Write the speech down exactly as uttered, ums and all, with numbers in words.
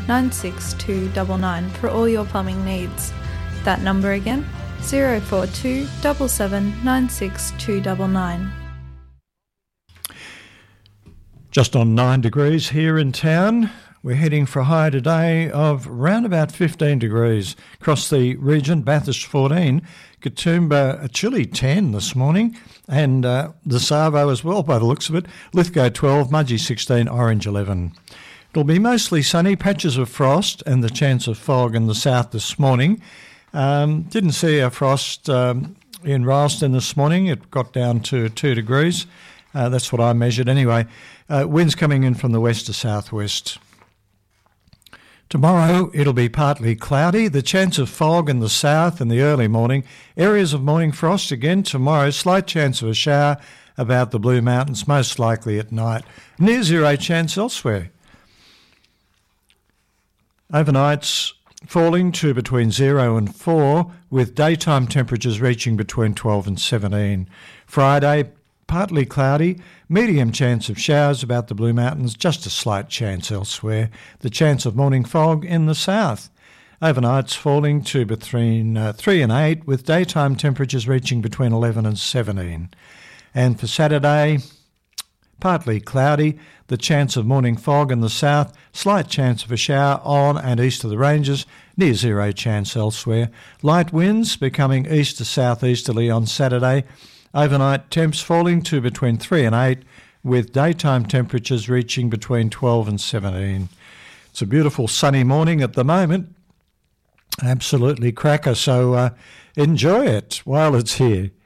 nine six two nine nine for all your plumbing needs. That number again, zero four two seven seven nine six two nine nine. Just on nine degrees here in town. We're heading for a high today of around about fifteen degrees across the region. Bathurst fourteen, Katoomba a chilly ten this morning, and uh, the Savo as well by the looks of it. Lithgow twelve, Mudgee sixteen, Orange eleven. It'll be mostly sunny, patches of frost and the chance of fog in the south this morning. Um, didn't see a frost um, in Rylstone this morning. It got down to two degrees. Uh, that's what I measured anyway. Uh, winds coming in from the west to southwest. Tomorrow it'll be partly cloudy, the chance of fog in the south in the early morning, areas of morning frost again tomorrow, slight chance of a shower about the Blue Mountains, most likely at night, near zero chance elsewhere. Overnights falling to between zero and four, with daytime temperatures reaching between twelve and seventeen. Friday, partly cloudy, medium chance of showers about the Blue Mountains, just a slight chance elsewhere. The chance of morning fog in the south. Overnights falling to between uh, three and eight, with daytime temperatures reaching between eleven and seventeen. And for Saturday, partly cloudy, the chance of morning fog in the south, slight chance of a shower on and east of the ranges, near zero chance elsewhere. Light winds becoming east to southeasterly on Saturday. Overnight temps falling to between three and eight, with daytime temperatures reaching between twelve and seventeen. It's a beautiful sunny morning at the moment. Absolutely cracker, so uh, enjoy it while it's here.